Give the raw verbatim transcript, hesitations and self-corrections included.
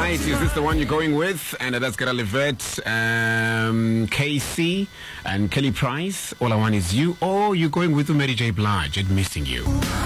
right, is this the one you're going with? And uh, that's Gara Levette, um, K C, and Kelly Price. All I Want Is You. Or you're going with Mary J. Blige and Missing You.